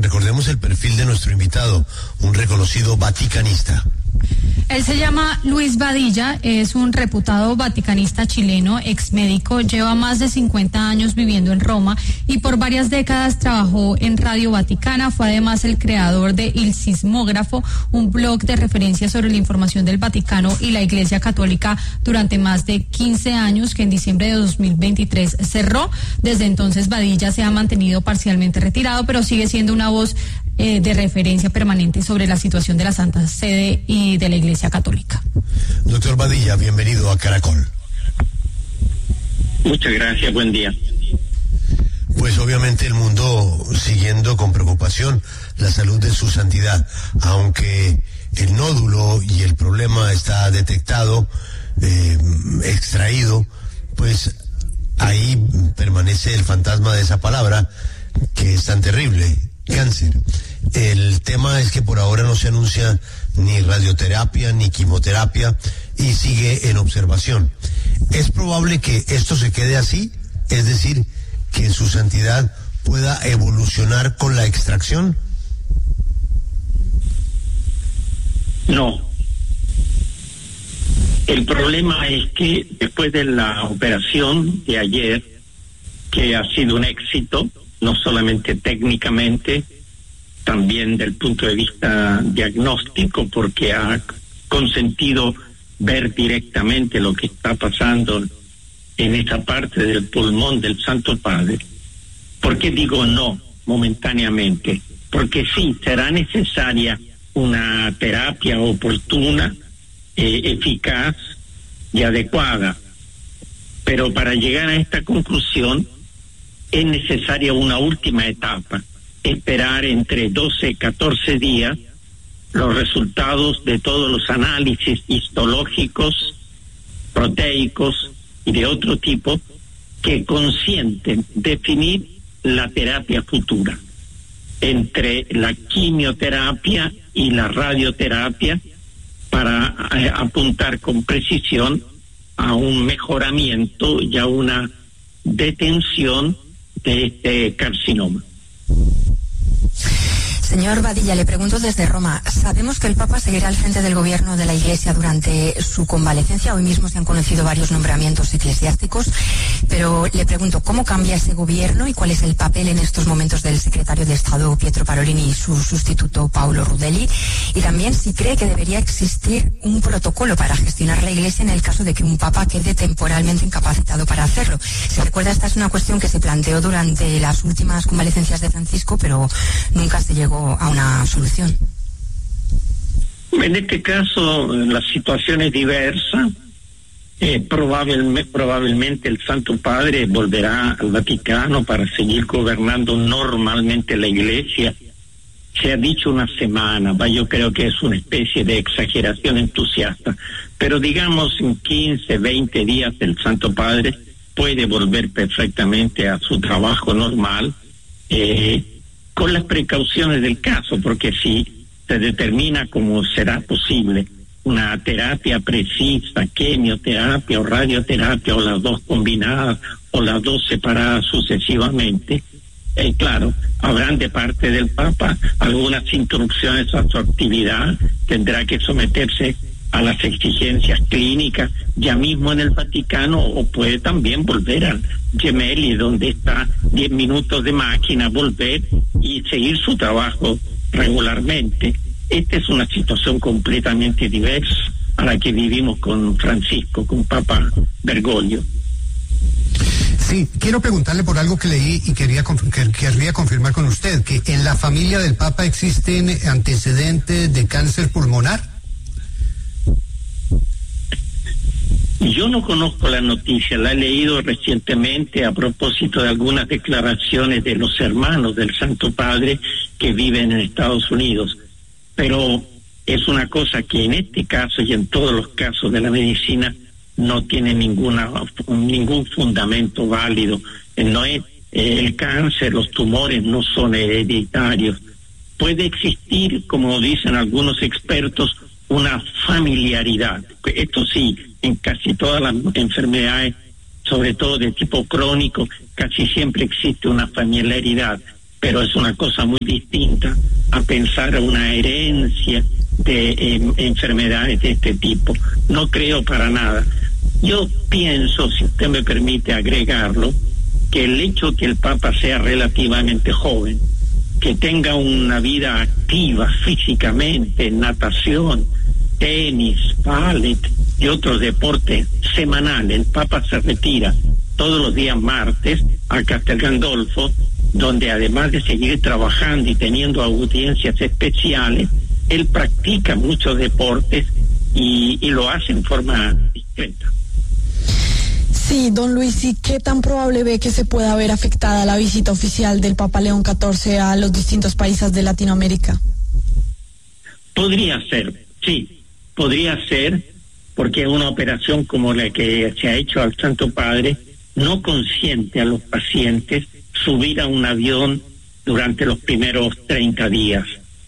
recordemos el perfil de nuestro invitado, un reconocido vaticanista. Él se llama Luis Badilla, es un reputado vaticanista chileno, ex médico, lleva más de 50 años viviendo en Roma y por varias décadas trabajó en Radio Vaticana. Fue además el creador de El Sismógrafo, un blog de referencia sobre la información del Vaticano y la Iglesia Católica durante más de 15 años, que en diciembre de 2023 cerró. Desde entonces Badilla se ha mantenido parcialmente retirado, pero sigue siendo una voz de referencia permanente sobre la situación de la Santa Sede y de la Iglesia Católica. Doctor Badilla, bienvenido a Caracol. Muchas gracias, buen día. Pues obviamente el mundo siguiendo con preocupación la salud de su santidad, aunque el nódulo y el problema está detectado, extraído, pues ahí permanece el fantasma de esa palabra que es tan terrible, cáncer. El tema es que por ahora no se anuncia ni radioterapia ni quimioterapia y sigue en observación. ¿Es probable que esto se quede así? Es decir, que su santidad pueda evolucionar con la extracción. No. El problema es que después de la operación de ayer, que ha sido un éxito, no solamente técnicamente, también del punto de vista diagnóstico, porque ha consentido ver directamente lo que está pasando en esta parte del pulmón del Santo Padre. ¿Por qué digo no momentáneamente? Porque sí, será necesaria una terapia oportuna, eficaz y adecuada, pero para llegar a esta conclusión es necesaria una última etapa, esperar entre 12 y 14 días los resultados de todos los análisis histológicos, proteicos y de otro tipo que consienten definir la terapia futura entre la quimioterapia y la radioterapia para apuntar con precisión a un mejoramiento y a una detención de este carcinoma. Señor Badilla, le pregunto desde Roma. Sabemos que el Papa seguirá al frente del gobierno de la Iglesia durante su convalecencia. Hoy mismo se han conocido varios nombramientos eclesiásticos, pero le pregunto, ¿cómo cambia ese gobierno y cuál es el papel en estos momentos del secretario de Estado Pietro Parolin y su sustituto Paolo Rudelli? Y también si cree que debería existir un protocolo para gestionar la Iglesia en el caso de que un Papa quede temporalmente incapacitado para hacerlo. Se recuerda, esta es una cuestión que se planteó durante las últimas convalecencias de Francisco, pero nunca se llegó a una solución. En este caso la situación es diversa. Probablemente el Santo Padre volverá al Vaticano para seguir gobernando normalmente la Iglesia. Se ha dicho una semana, yo creo que es una especie de exageración entusiasta, pero digamos en 15, 20 días el Santo Padre puede volver perfectamente a su trabajo normal, con las precauciones del caso, porque si se determina como será posible una terapia precisa, quimioterapia o radioterapia, o las dos combinadas o las dos separadas sucesivamente, claro, habrán de parte del Papa algunas instrucciones a su actividad, tendrá que someterse a las exigencias clínicas ya mismo en el Vaticano, o puede también volver al Gemelli, donde está 10 minutos de máquina, volver y seguir su trabajo regularmente. Esta es una situación completamente diversa a la que vivimos con Francisco, con Papa Bergoglio. Sí, quiero preguntarle por algo que leí y querría confirmar con usted, que en la familia del Papa existen antecedentes de cáncer pulmonar. Yo no conozco la noticia, la he leído recientemente a propósito de algunas declaraciones de los hermanos del Santo Padre que viven en Estados Unidos, pero es una cosa que en este caso y en todos los casos de la medicina no tiene ningún fundamento válido. No es el cáncer, los tumores no son hereditarios. Puede existir, como dicen algunos expertos, una familiaridad. Esto sí, en casi todas las enfermedades, sobre todo de tipo crónico, casi siempre existe una familiaridad, pero es una cosa muy distinta a pensar una herencia de enfermedades de este tipo. No creo para nada. Yo pienso, si usted me permite agregarlo, que el hecho que el Papa sea relativamente joven, que tenga una vida activa físicamente, natación, tenis, ballet y otros deportes semanales. El Papa se retira todos los días martes a Castel Gandolfo, donde además de seguir trabajando y teniendo audiencias especiales, él practica muchos deportes y lo hace en forma discreta. Sí, don Luis, ¿y qué tan probable ve que se pueda ver afectada la visita oficial del Papa León XIV a los distintos países de Latinoamérica? Podría ser, sí, podría ser, porque una operación como la que se ha hecho al Santo Padre no consiente a los pacientes subir a un avión durante los primeros 30 días.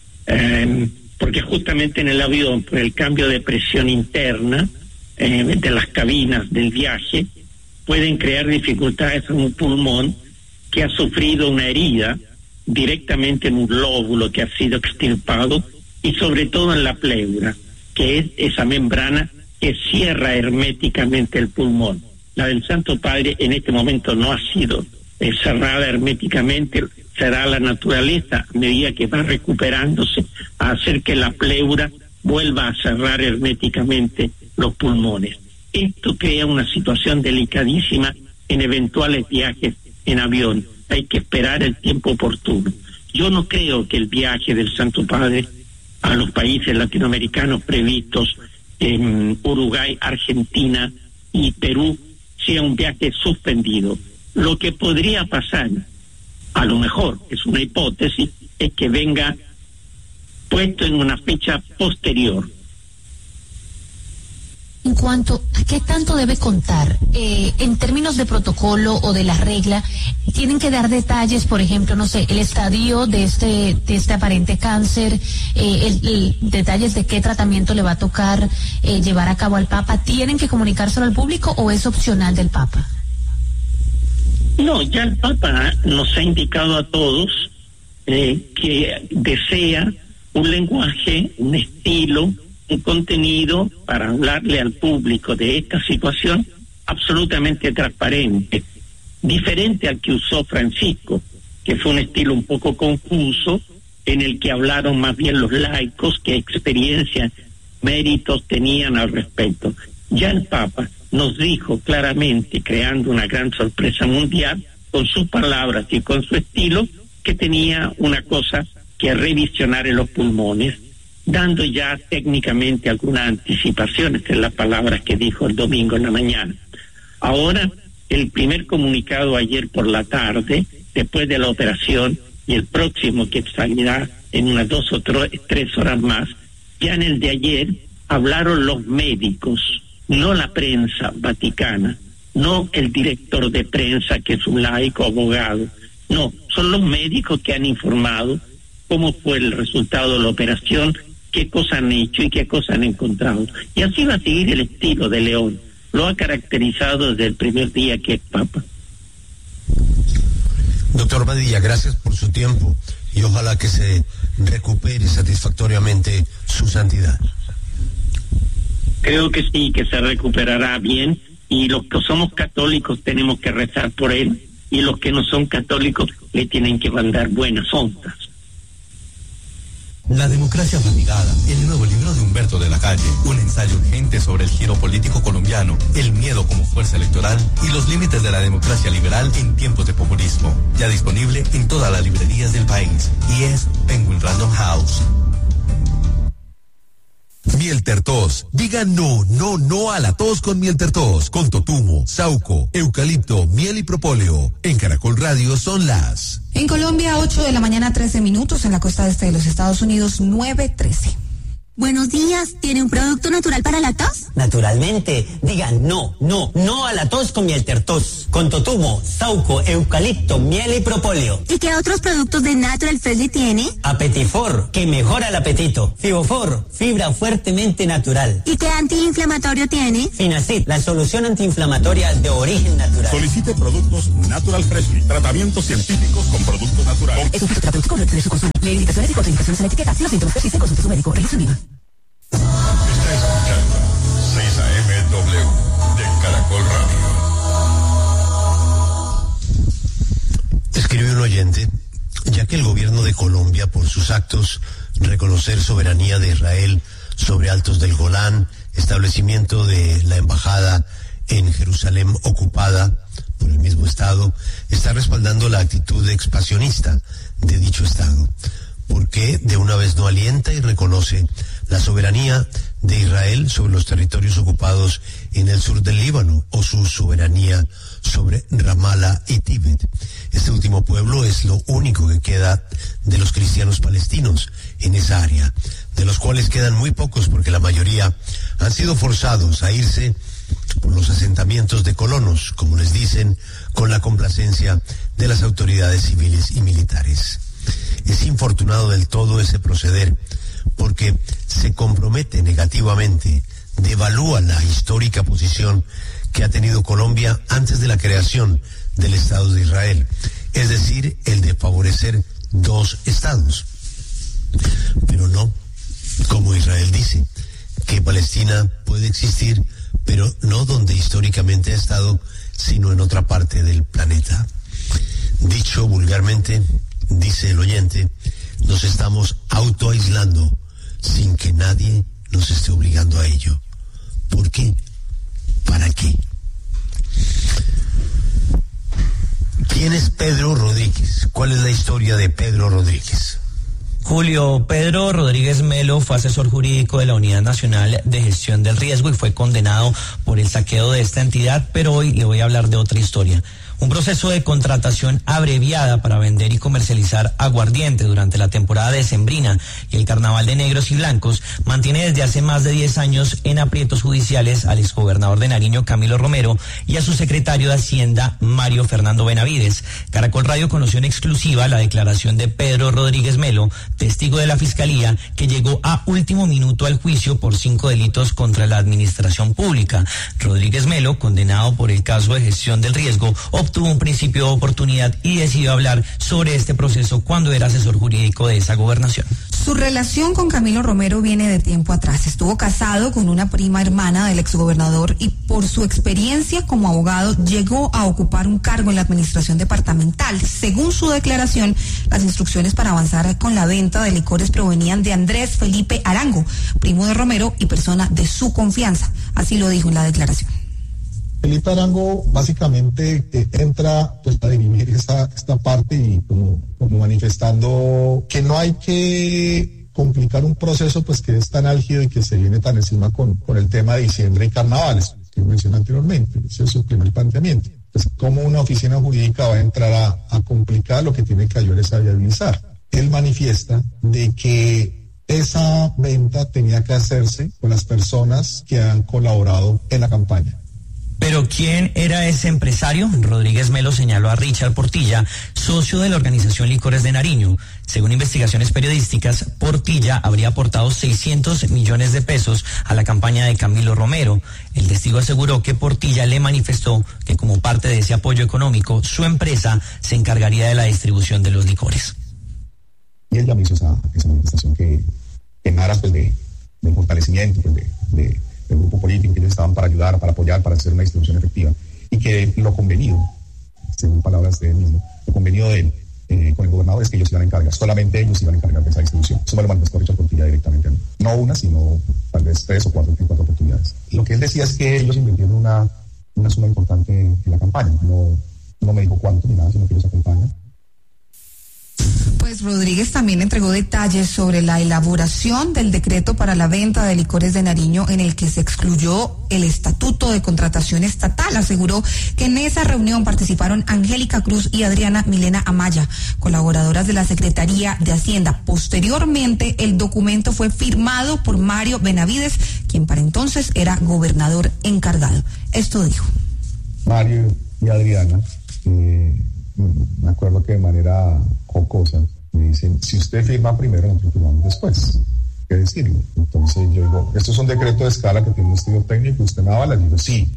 Porque justamente en el avión, por el cambio de presión interna de las cabinas del viaje, pueden crear dificultades en un pulmón que ha sufrido una herida directamente en un lóbulo que ha sido extirpado y sobre todo en la pleura, que es esa membrana que cierra herméticamente el pulmón. La del Santo Padre en este momento no ha sido cerrada herméticamente, será la naturaleza a medida que va recuperándose a hacer que la pleura vuelva a cerrar herméticamente los pulmones. Esto crea una situación delicadísima en eventuales viajes en avión. Hay que esperar el tiempo oportuno. Yo no creo que el viaje del Santo Padre a los países latinoamericanos previstos en Uruguay, Argentina y Perú sea un viaje suspendido. Lo que podría pasar, a lo mejor, es una hipótesis, es que venga puesto en una fecha posterior. En cuanto a qué tanto debe contar, en términos de protocolo o de la regla, tienen que dar detalles, por ejemplo, no sé, el estadio de este aparente cáncer, detalles de qué tratamiento le va a tocar llevar a cabo al Papa. ¿Tienen que comunicárselo al público o es opcional del Papa? No, ya el Papa nos ha indicado a todos que desea un lenguaje, un estilo, un contenido para hablarle al público de esta situación absolutamente transparente, diferente al que usó Francisco, que fue un estilo un poco confuso, en el que hablaron más bien los laicos que experiencias, méritos tenían al respecto. Ya el Papa nos dijo claramente, creando una gran sorpresa mundial, con sus palabras y con su estilo, que tenía una cosa que revisionar en los pulmones, dando ya técnicamente algunas anticipaciones en las palabras que dijo el domingo en la mañana. Ahora, el primer comunicado ayer por la tarde, después de la operación, y el próximo que saldrá en unas 2 o 3 horas más, ya en el de ayer hablaron los médicos, no la prensa vaticana, no el director de prensa que es un laico abogado, no, son los médicos que han informado cómo fue el resultado de la operación, qué cosas han hecho y qué cosas han encontrado. Y así va a seguir el estilo de León. Lo ha caracterizado desde el primer día que es Papa. Doctor Badilla, gracias por su tiempo y ojalá que se recupere satisfactoriamente su santidad. Creo que sí, que se recuperará bien, y los que somos católicos tenemos que rezar por él, y los que no son católicos le tienen que mandar buenas ondas. La democracia fatigada, el nuevo libro de Humberto de la Calle, un ensayo urgente sobre el giro político colombiano, el miedo como fuerza electoral y los límites de la democracia liberal en tiempos de populismo. Ya disponible en todas las librerías del país y es Penguin Random House. Miel Tertos. Diga no a la tos con Miel Tertos, con totumo, sauco, eucalipto, miel y propóleo. En Caracol Radio son las... En Colombia, 8 de la mañana, 13 minutos. En la costa este de los Estados Unidos, 9:13. Buenos días, ¿tiene un producto natural para la tos? Naturalmente, digan no a la tos con Mieltertos, con totumo, sauco, eucalipto, miel y propóleo. ¿Y qué otros productos de Natural Freshly tiene? Apetifor, que mejora el apetito. Fibofor, fibra fuertemente natural. ¿Y qué antiinflamatorio tiene? Finacid, la solución antiinflamatoria de origen natural. Solicite productos Natural Freshly, tratamientos científicos con productos naturales. Es un fitoterapéutico correcto de su consumo. Lee indicaciones y contraindicaciones en la etiqueta. Si los síntomas persisten, consulte a su médico. Revise su IVA. Está escuchando 6 AM de Caracol Radio. Escribe un oyente, ya que el gobierno de Colombia, por sus actos, reconocer soberanía de Israel sobre Altos del Golán, establecimiento de la embajada en Jerusalén ocupada por el mismo Estado, está respaldando la actitud expansionista de dicho Estado. ¿Por qué de una vez no alienta y reconoce la soberanía de Israel sobre los territorios ocupados en el sur del Líbano o su soberanía sobre Ramallah y Tíbet? Este último pueblo es lo único que queda de los cristianos palestinos en esa área, de los cuales quedan muy pocos porque la mayoría han sido forzados a irse por los asentamientos de colonos, como les dicen, con la complacencia de las autoridades civiles y militares. Es infortunado del todo ese proceder porque se compromete negativamente, devalúa la histórica posición que ha tenido Colombia antes de la creación del Estado de Israel, es decir, el de favorecer dos estados. Pero no, como Israel dice, que Palestina puede existir, pero no donde históricamente ha estado, sino en otra parte del planeta. Dicho vulgarmente, dice el oyente, nos estamos autoaislando sin que nadie nos esté obligando a ello. ¿Por qué? ¿Para qué? ¿Quién es Pedro Rodríguez? ¿Cuál es la historia de Pedro Rodríguez? Julio, Pedro Rodríguez Melo fue asesor jurídico de la Unidad Nacional de Gestión del Riesgo y fue condenado por el saqueo de esta entidad, pero hoy le voy a hablar de otra historia. Un proceso de contratación abreviada para vender y comercializar aguardiente durante la temporada decembrina y el Carnaval de Negros y Blancos mantiene desde hace más de 10 años en aprietos judiciales al exgobernador de Nariño, Camilo Romero, y a su secretario de Hacienda, Mario Fernando Benavides. Caracol Radio conoció en exclusiva la declaración de Pedro Rodríguez Melo, testigo de la Fiscalía, que llegó a último minuto al juicio por 5 delitos contra la administración pública. Rodríguez Melo, condenado por el caso de gestión del riesgo, obtuvo un principio de oportunidad y decidió hablar sobre este proceso cuando era asesor jurídico de esa gobernación. Su relación con Camilo Romero viene de tiempo atrás. Estuvo casado con una prima hermana del exgobernador y por su experiencia como abogado llegó a ocupar un cargo en la administración departamental. Según su declaración, las instrucciones para avanzar con la venta de licores provenían de Andrés Felipe Arango, primo de Romero y persona de su confianza. Así lo dijo en la declaración. Felipe Arango básicamente entra pues a dirimir esta parte y como manifestando que no hay que complicar un proceso pues que es tan álgido y que se viene tan encima con el tema de diciembre y carnavales que mencioné anteriormente. Ese es su primer planteamiento. Pues cómo una oficina jurídica va a entrar a complicar lo que tiene que ayudar es a viabilizar. Él manifiesta de que esa venta tenía que hacerse con las personas que han colaborado en la campaña. Pero ¿quién era ese empresario? Rodríguez Melo señaló a Richard Portilla, socio de la organización Licores de Nariño. Según investigaciones periodísticas, Portilla habría aportado 600 millones de pesos a la campaña de Camilo Romero. El testigo aseguró que Portilla le manifestó que como parte de ese apoyo económico, su empresa se encargaría de la distribución de los licores. Y él ya me hizo esa manifestación que en aras pues, del fortalecimiento pues, del grupo político, que ellos estaban para ayudar, para apoyar, para hacer una distribución efectiva, y que lo convenido, según palabras de él mismo, lo convenido de él con el gobernador es que ellos se iban a encargar, solamente ellos se iban a encargar de esa distribución. Eso me lo manifestó Richard Portilla directamente a mí. No una, sino tal vez 3 o 4 oportunidades. Lo que él decía es que ellos invirtieron una suma importante en la campaña. No me dijo cuánto ni nada, sino que ellos acompañan. Pues Rodríguez también entregó detalles sobre la elaboración del decreto para la venta de licores de Nariño, en el que se excluyó el estatuto de contratación estatal. Aseguró que en esa reunión participaron Angélica Cruz y Adriana Milena Amaya, colaboradoras de la Secretaría de Hacienda. Posteriormente, el documento fue firmado por Mario Benavides, quien para entonces era gobernador encargado. Esto dijo. Mario y Adriana, me acuerdo que de manera jocosa me dicen, si usted firma primero, nosotros firmamos después. ¿Qué decirlo? Entonces yo digo, esto es un decreto de escala que tiene un estudio técnico, ¿usted me avala? Digo, sí.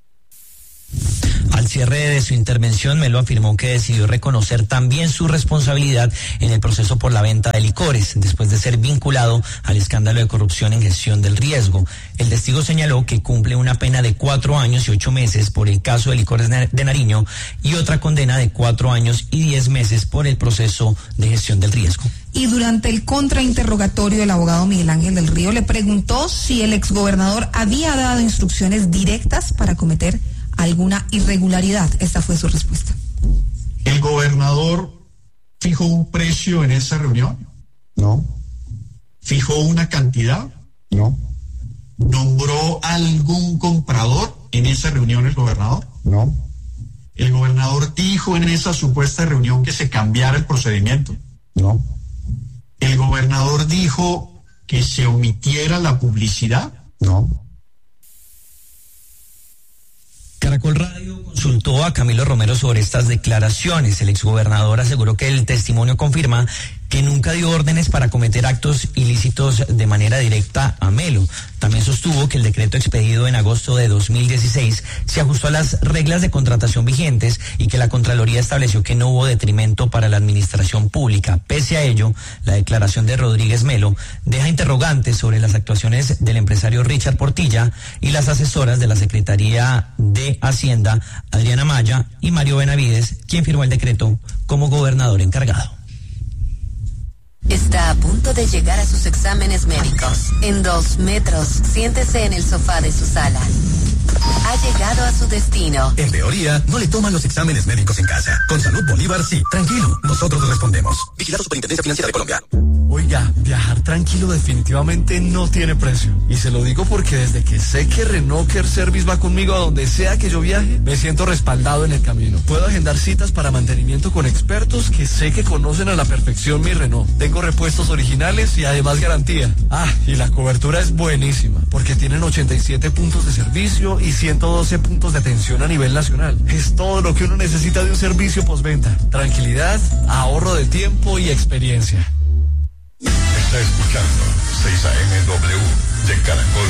Al cierre de su intervención, Melo afirmó que decidió reconocer también su responsabilidad en el proceso por la venta de licores, después de ser vinculado al escándalo de corrupción en gestión del riesgo. El testigo señaló que cumple una pena de 4 años y 8 meses por el caso de licores de Nariño y otra condena de 4 años y 10 meses por el proceso de gestión del riesgo. Y durante el contrainterrogatorio, el abogado Miguel Ángel del Río le preguntó si el exgobernador había dado instrucciones directas para cometer alguna irregularidad. Esta fue su respuesta. ¿El gobernador fijó un precio en esa reunión? No. ¿Fijó una cantidad? No. ¿Nombró algún comprador en esa reunión el gobernador? No. ¿El gobernador dijo en esa supuesta reunión que se cambiara el procedimiento? No. ¿El gobernador dijo que se omitiera la publicidad? No. Caracol Radio consultó a Camilo Romero sobre estas declaraciones. El exgobernador aseguró que el testimonio confirma que nunca dio órdenes para cometer actos ilícitos de manera directa a Melo. También sostuvo que el decreto expedido en agosto de 2016 se ajustó a las reglas de contratación vigentes y que la Contraloría estableció que no hubo detrimento para la administración pública. Pese a ello, la declaración de Rodríguez Melo deja interrogantes sobre las actuaciones del empresario Richard Portilla y las asesoras de la Secretaría de Hacienda, Adriana Maya y Mario Benavides, quien firmó el decreto como gobernador encargado. Está a punto de llegar a sus exámenes médicos. En 2 metros, siéntese en el sofá de su sala. Ha llegado a su destino. En teoría, no le toman los exámenes médicos en casa. Con Salud Bolívar, sí. Tranquilo, nosotros le respondemos. Vigilado Superintendencia Financiera de Colombia. Oiga, viajar tranquilo definitivamente no tiene precio. Y se lo digo porque desde que sé que Renault Care Service va conmigo a donde sea que yo viaje, me siento respaldado en el camino. Puedo agendar citas para mantenimiento con expertos que sé que conocen a la perfección mi Renault. Tengo repuestos originales y además garantía. Ah, y la cobertura es buenísima, porque tienen 87 puntos de servicio y 112 puntos de atención a nivel nacional. Es todo lo que uno necesita de un servicio postventa. Tranquilidad, ahorro de tiempo y experiencia. Está escuchando 6AMW de Caracol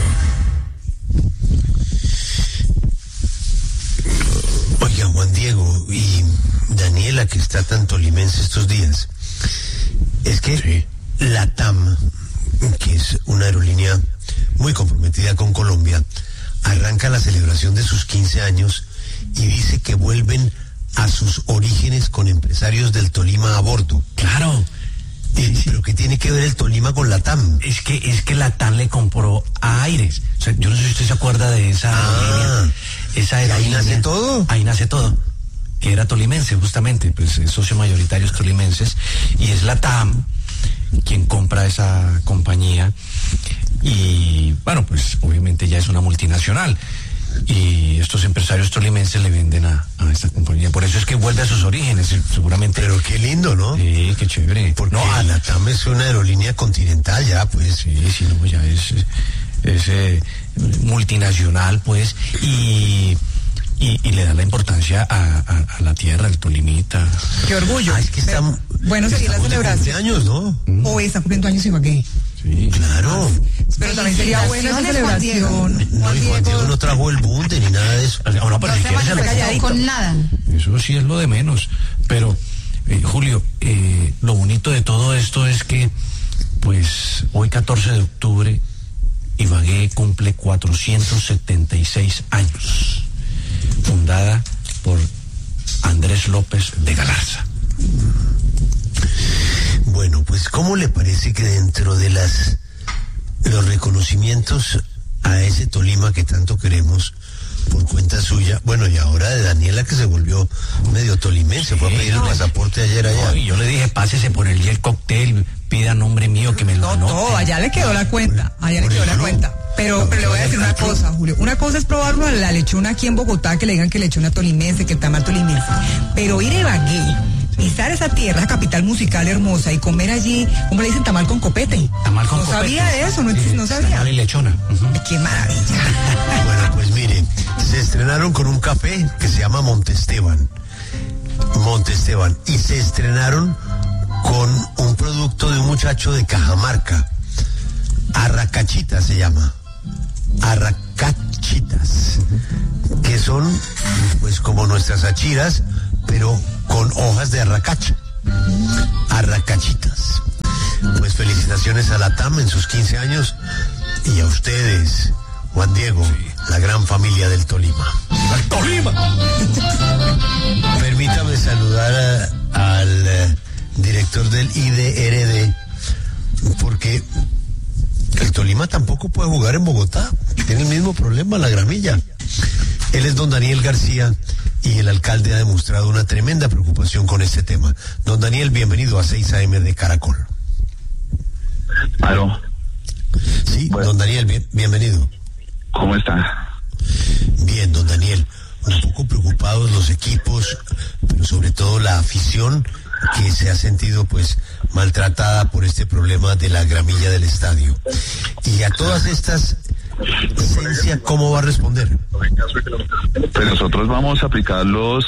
Radio. Oiga, Juan Diego y Daniela, que está tan tolimense estos días, es que sí. La TAM, que es una aerolínea muy comprometida con Colombia, arranca la celebración de sus 15 años y dice que vuelven a sus orígenes con empresarios del Tolima a bordo. Claro. Pero ¿qué tiene que ver el Tolima con la TAM? Es que la TAM le compró a Aires. O sea, yo no sé si usted se acuerda de esa aerolínea. Esa aerolínea. ¿Ahí nace todo? Ahí nace todo. Que era tolimense, justamente, pues socio mayoritario tolimenses. Y es la TAM quien compra esa compañía. Y bueno, pues obviamente ya es una multinacional. Y estos empresarios tolimenses le venden a esta compañía. Por eso es que vuelve a sus orígenes, seguramente. Pero qué lindo, ¿no? Sí, qué chévere. Porque no, la TAM es una aerolínea continental ya, pues. Sí, no, ya es multinacional, pues. Y le da la importancia a la tierra, al Tolimita. Qué orgullo. Es que está, bueno, sería la celebración. Años, ¿no? Hoy está cumpliendo años Ibagué. Sí, claro. Pero también sería buena esa celebración. Juan Diego no trajo el bunde ni nada de eso. No, pero no se vaya calladito con nada. Eso sí es lo de menos. Pero, Julio, lo bonito de todo esto es que, pues, hoy 14 de octubre, Ibagué cumple 476 años. Fundada por Andrés López de Galarza. Bueno, pues ¿cómo le parece que dentro de los reconocimientos a ese Tolima que tanto queremos, por cuenta suya. Bueno, y ahora de Daniela, que se volvió medio tolimense, fue a pedir el pasaporte ayer allá. No, y yo le dije, pásese por el cóctel, pida nombre mío que me lo anote. No, allá le quedó la cuenta, Pero le voy a decir una cosa, Julio. Una cosa es probarlo a la lechona aquí en Bogotá, que le digan que lechona tolimense, que el tamal tolimense. Pero ir a Ibagué, pisar esa tierra, esa capital musical hermosa, y comer allí, ¿cómo le dicen? Tamal con copete. Tamal con copete. No sabía de eso, no sabía. Tamal y lechona. Qué maravilla. Bueno, pues mire, se estrenaron con un café que se llama Montesteban, y se estrenaron con un producto de un muchacho de Cajamarca, Arracachita se llama, Arracachitas, que son pues como nuestras achiras, pero con hojas de arracacha, Arracachitas. Pues felicitaciones a la TAM en sus 15 años y a ustedes, Juan Diego, la gran familia del Tolima. ¡El Tolima! Permítame saludar al director del IDRD, porque el Tolima tampoco puede jugar en Bogotá, tiene el mismo problema, la gramilla. Él es don Daniel García y el alcalde ha demostrado una tremenda preocupación con este tema. Don Daniel, bienvenido a 6 AM de Caracol. ¿Aló? Sí, bueno. Don Daniel, bienvenido. ¿Cómo está? Bien, don Daniel. Un poco preocupados los equipos, pero sobre todo la afición, que se ha sentido pues maltratada por este problema de la gramilla del estadio. Y a todas estas, Esencia, ¿cómo va a responder? Pues nosotros vamos a aplicar los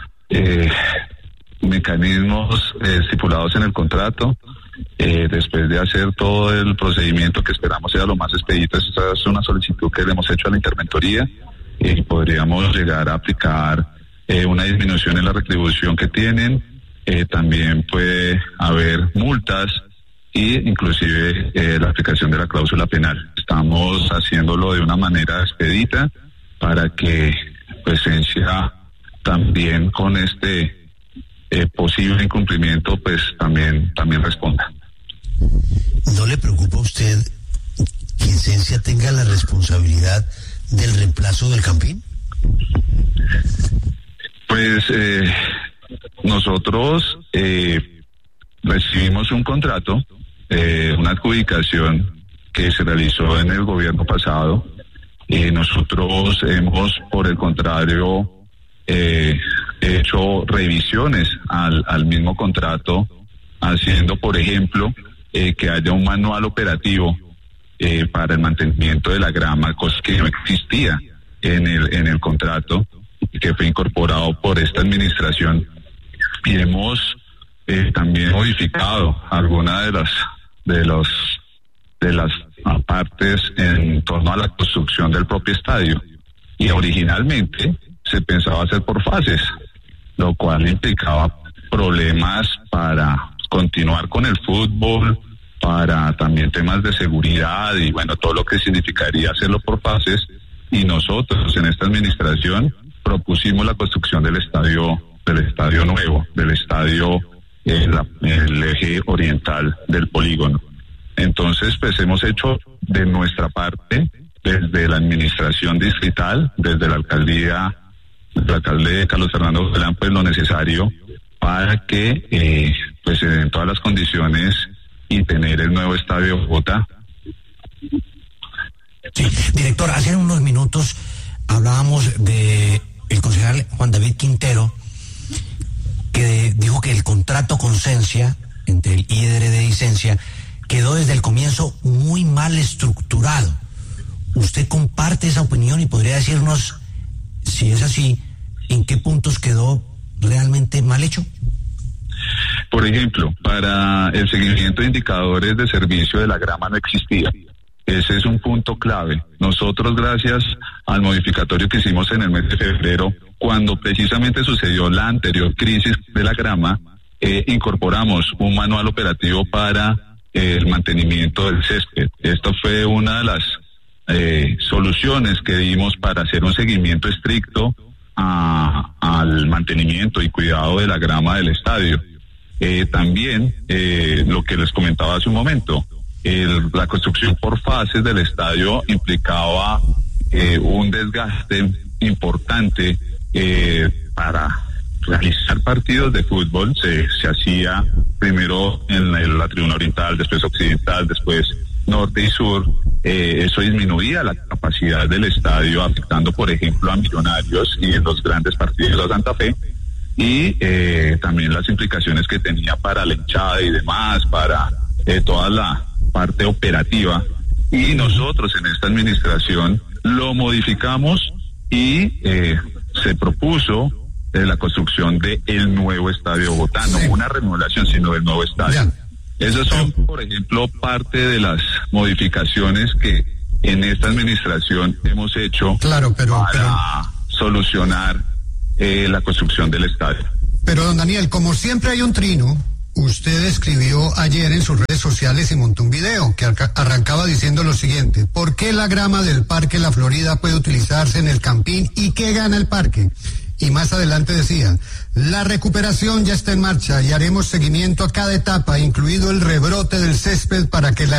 mecanismos estipulados en el contrato. Después de hacer todo el procedimiento que esperamos sea lo más expedito. Esta es una solicitud que le hemos hecho a la interventoría y podríamos llegar a aplicar una disminución en la retribución que tienen. También puede haber multas e inclusive la aplicación de la cláusula penal. Estamos haciéndolo de una manera expedita para que Esencia también con este posible incumplimiento pues también responda. ¿No le preocupa a usted que Esencia tenga la responsabilidad del reemplazo del Campín? Pues nosotros recibimos un contrato, una adjudicación que se realizó en el gobierno pasado, y nosotros hemos, por el contrario, hecho revisiones al mismo contrato, haciendo, por ejemplo, que haya un manual operativo para el mantenimiento de la grama, cosa que no existía en el contrato, que fue incorporado por esta administración. Y hemos también modificado algunas de las partes en torno a la construcción del propio estadio. Y originalmente se pensaba hacer por fases, lo cual implicaba problemas para continuar con el fútbol, para también temas de seguridad y bueno, todo lo que significaría hacerlo por fases. Y nosotros en esta administración propusimos la construcción del estadio nuevo, del estadio el eje oriental del polígono. Entonces, pues hemos hecho de nuestra parte, desde la administración distrital, desde la alcaldía, el alcalde Carlos Fernando Galán, pues lo necesario para que pues se den todas las condiciones y tener el nuevo estadio de Bogotá. Sí, director, hace unos minutos hablábamos de el concejal Juan David Quintero, que dijo que el contrato con Esencia, entre el IDRD y Esencia, quedó desde el comienzo muy mal estructurado. ¿Usted comparte esa opinión y podría decirnos, si es así, en qué puntos quedó realmente mal hecho? Por ejemplo, para el seguimiento de indicadores de servicio de la grama no existía. Ese es un punto clave. Nosotros, gracias al modificatorio que hicimos en el mes de febrero, cuando precisamente sucedió la anterior crisis de la grama, incorporamos un manual operativo para el mantenimiento del césped. Esto fue una de las soluciones que dimos para hacer un seguimiento estricto al mantenimiento y cuidado de la grama del estadio. También lo que les comentaba hace un momento, la construcción por fases del estadio implicaba un desgaste importante para realizar partidos de fútbol. Se hacía primero en la tribuna oriental, después occidental, después norte y sur. Eso disminuía la capacidad del estadio, afectando, por ejemplo, a Millonarios y en los grandes partidos a Santa Fe, y también las implicaciones que tenía para la hinchada y demás, para toda la parte operativa. Y nosotros en esta administración lo modificamos y se propuso la construcción de el nuevo Estadio Bogotá, no una remodelación, sino del nuevo estadio. Esas son, por ejemplo, parte de las modificaciones que en esta administración hemos hecho para solucionar la construcción del estadio. Pero, don Daniel, como siempre hay un trino, usted escribió ayer en sus redes sociales y montó un video que arrancaba diciendo lo siguiente: ¿por qué la grama del Parque La Florida puede utilizarse en el Campín y qué gana el parque? Y más adelante decía: la recuperación ya está en marcha y haremos seguimiento a cada etapa, incluido el rebrote del césped, para que la